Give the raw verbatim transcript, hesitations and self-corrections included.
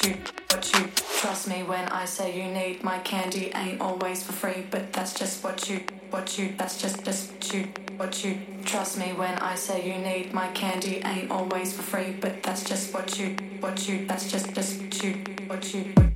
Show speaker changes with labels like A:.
A: you, what you. Trust me when I say you need my candy. Ain't always for free, but that's just what you, what you. That's just just what you, what you. Trust me when I say you need my candy. Ain't always for free, but that's just what you, what you. That's just just what you, what you. What you.